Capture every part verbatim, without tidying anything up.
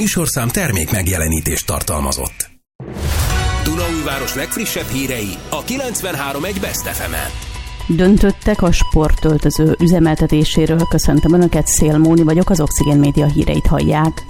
műsorszám termék megjelenítést tartalmazott. Dunaújváros legfrissebb hírei a kilencvenhárom egész egy Best ef emen. Döntöttek a sportöltöző üzemeltetéséről. Köszöntöm Önöket, Szél Móni vagyok, az Oxigén Média híreit hallják.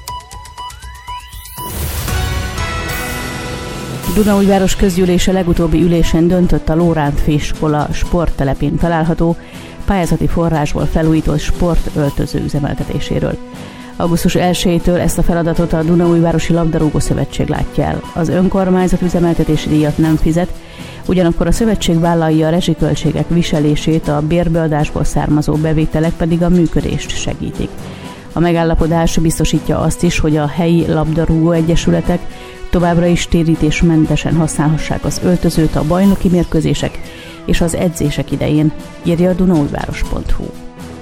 Dunaújváros közgyűlése legutóbbi ülésén döntött a Lóránt Főiskola sporttelepén található pályázati forrásból felújított sportöltöző üzemeltetéséről. augusztus elsejétől ezt a feladatot a Dunaújvárosi Labdarúgó Szövetség látja el. Az önkormányzat üzemeltetési díjat nem fizet, ugyanakkor a szövetség vállalja a rezsiköltségek viselését, a bérbeadásból származó bevételek pedig a működést segítik. A megállapodás biztosítja azt is, hogy a helyi labdarúgó egyesületek továbbra is térítésmentesen használhassák az öltözőt a bajnoki mérkőzések és az edzések idején, írja a dunaújváros pont hu.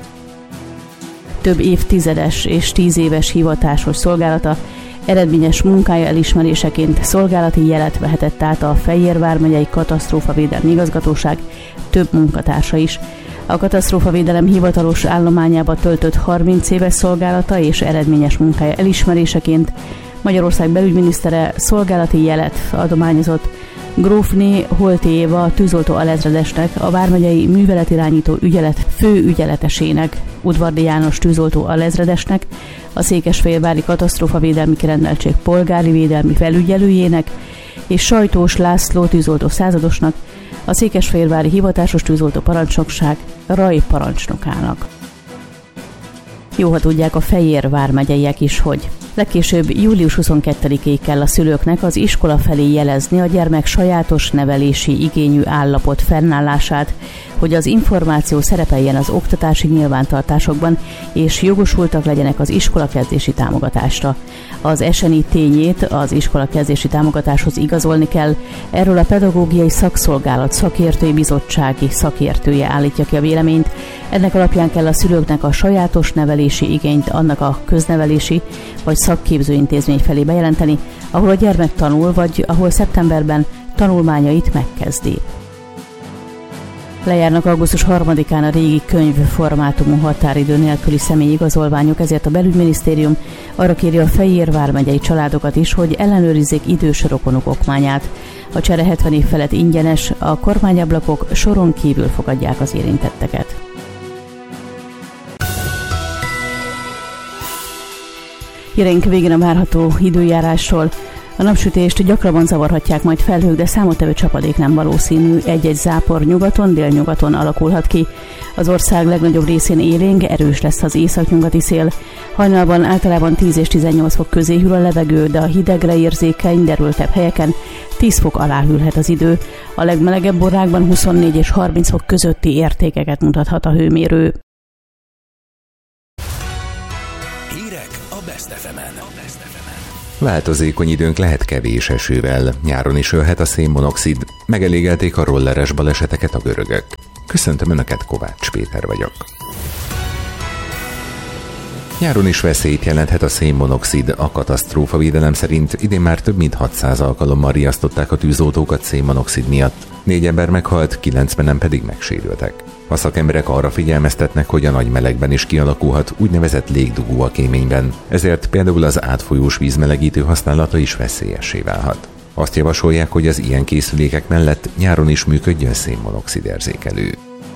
Több évtizedes és tíz éves hivatásos szolgálata eredményes munkája elismeréseként szolgálati jelet vehetett át a Fejér vármegyei Katasztrófavédelmi Igazgatóság több munkatársa is. A katasztrófavédelem hivatalos állományába töltött harminc éves szolgálata és eredményes munkája elismeréseként Magyarország belügyminisztere szolgálati jelet adományozott Grófné Holti Éva tűzoltó alezredesnek, a vármegyei műveletirányító ügyelet főügyeletesének, Udvardi János tűzoltó alezredesnek, a Székesfehérvári Katasztrófavédelmi Kirendeltség polgári védelmi felügyelőjének és Sajtós László tűzoltó századosnak, a Székesfehérvári Hivatásos Tűzoltó Parancsnokság raj parancsnokának. Jó, ha tudják a Fejér vármegyeiek is, hogy legkésőbb július huszonkettedikéig kell a szülőknek az iskola felé jelezni a gyermek sajátos nevelési igényű állapot fennállását, hogy az információ szerepeljen az oktatási nyilvántartásokban, és jogosultak legyenek az iskolakezdési támogatásra. Az es en i tényét az iskolakezdési támogatáshoz igazolni kell, erről a Pedagógiai Szakszolgálat szakértői bizottsági szakértője állítja ki a véleményt. Ennek alapján kell a szülőknek a sajátos nevelési igényt annak a köznevelési vagy szakképző intézmény felé bejelenteni, ahol a gyermek tanul, vagy ahol szeptemberben tanulmányait megkezdi. Lejárnak augusztus harmadikán a régi könyvformátumú határidő nélküli személyigazolványok, ezért a belügyminisztérium arra kéri a Fejér vármegyei családokat is, hogy ellenőrizzék idős rokonuk okmányát. A csere hetven év felett ingyenes, a kormányablakok soron kívül fogadják az érintetteket. Híreink végén a várható időjárásról. A napsütést gyakrabban zavarhatják majd felhők, de számottevő csapadék nem valószínű. Egy-egy zápor nyugaton, délnyugaton alakulhat ki. Az ország legnagyobb részén élénk, erős lesz az északnyugati szél. Hajnalban általában tíz és tizennyolc fok közé hűl a levegő, de a hidegre érzékeny, derültebb helyeken tíz fok alá hűlhet az idő. A legmelegebb órákban huszonnégy és harminc fok közötti értékeket mutathat a hőmérő. Hírek a Best ef emen. Változékony időnk lehet kevés esővel, nyáron is ölhet a szénmonoxid, megelégelték a rolleres baleseteket a görögök. Köszöntöm Önöket, Kovács Péter vagyok. Nyáron is veszélyt jelenthet a szénmonoxid. A katasztrófavédelem szerint idén már több mint hatszáz alkalommal riasztották a tűzoltókat szénmonoxid miatt. Négy ember meghalt, kilencvenen pedig megsérültek. A szakemberek arra figyelmeztetnek, hogy a nagy melegben is kialakulhat úgynevezett légdugó a kéményben, ezért például az átfolyós vízmelegítő használata is veszélyessé válhat. Azt javasolják, hogy az ilyen készülékek mellett nyáron is működjön szénmonoxid érzékelő.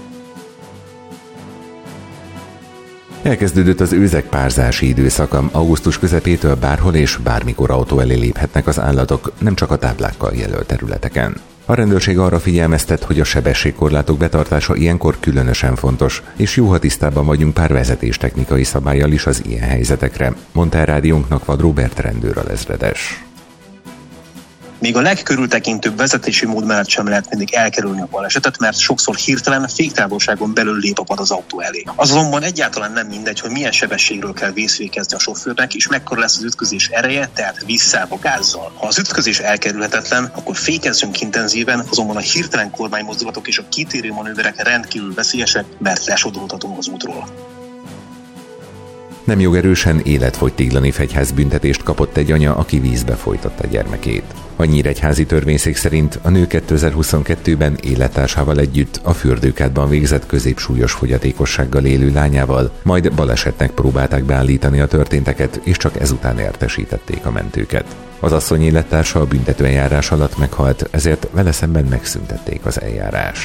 Elkezdődött az őzek párzási időszaka. Augusztus közepétől bárhol és bármikor autó elé léphetnek az állatok, nem csak a táblákkal jelölt területeken. A rendőrség arra figyelmeztet, hogy a sebességkorlátok betartása ilyenkor különösen fontos, és jó, ha tisztában vagyunk pár vezetéstechnikai szabállyal is az ilyen helyzetekre, mondta a rádiónknak Vad Róbert rendőralezredes. Még a legkörültekintőbb vezetési mód mellett sem lehet mindig elkerülni a balesetet, mert sokszor hirtelen féktávolságon belül lép a vad az autó elé. Az azonban egyáltalán nem mindegy, hogy milyen sebességről kell vészfékezni a sofőrnek, és mekkora lesz az ütközés ereje, tehát visszába gázzal. Ha az ütközés elkerülhetetlen, akkor fékezzünk intenzíven, azonban a hirtelen kormánymozdulatok és a kitérő manőverek rendkívül veszélyesek, mert lesodródhatunk az útról. Nem jogerősen életfogytiglani fegyházbüntetést kapott egy anya, aki vízbe folytatta gyermekét. A nyíregyházi törvényszék szerint a nő kétezer-huszonkettőben élettársával együtt a fürdőkádban végzett középsúlyos fogyatékossággal élő lányával, majd balesetnek próbálták beállítani a történteket, és csak ezután értesítették a mentőket. Az asszony élettársa a büntetőeljárás alatt meghalt, ezért vele szemben megszüntették az eljárást.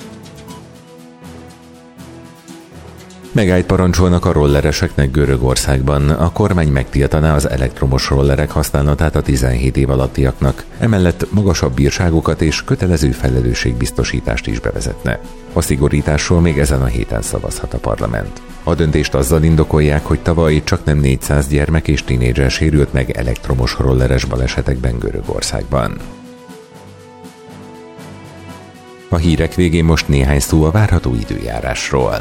Megállt parancsolnak a rollereseknek Görögországban. A kormány megtiltaná az elektromos rollerek használatát a tizenhét év alattiaknak, emellett magasabb bírságokat és kötelező felelősségbiztosítást is bevezetne. A szigorításról még ezen a héten szavazhat a parlament. A döntést azzal indokolják, hogy tavaly csaknem négyszáz gyermek és tínédzser sérült meg elektromos rolleres balesetekben Görögországban. A hírek végén most néhány szó a várható időjárásról.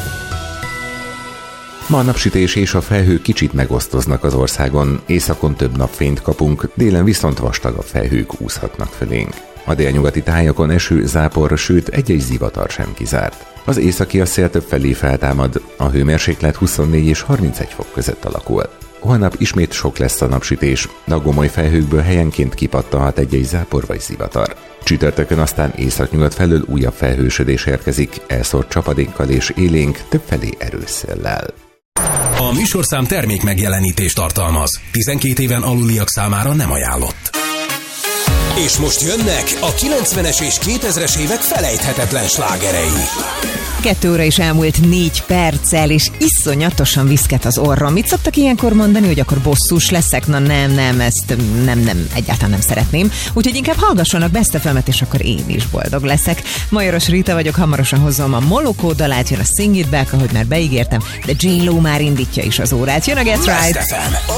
Ma a napsütés és a felhők kicsit megosztoznak az országon, északon több napfényt kapunk, délen viszont vastagabb felhők úszhatnak fölénk. A délnyugati tájakon eső, zápor, sőt egy-egy zivatar sem kizárt. Az északi szél több felé feltámad, a hőmérséklet huszonnégy és harmincegy fok között alakul. Holnap ismét sok lesz a napsütés, de a gomoly felhőkből helyenként kipattanhat egy-egy zápor vagy zivatar. Csütörtökön aztán északnyugat felől újabb felhősödés érkezik, elszórt csapadékkal és élénk, többfelé erős széllel. A műsorszám termék megjelenítést tartalmaz. tizenkét éven aluliak számára nem ajánlott. És most jönnek a kilencvenes és kétezres évek felejthetetlen slágerei. Kettő óra is elmúlt négy perccel, és iszonyatosan viszket az orrom. Mit szoktak ilyenkor mondani, hogy akkor bosszús leszek? Na nem, nem, ezt nem, nem, egyáltalán nem szeretném. Úgyhogy inkább hallgassanak Best ef emet, és akkor én is boldog leszek. Majoros Rita vagyok, hamarosan hozom a Molokó dalát, jön a Sing It Back, ahogy már beígértem, de J-Lo már indítja is az órát. Jön a Get Right! Best ef em, a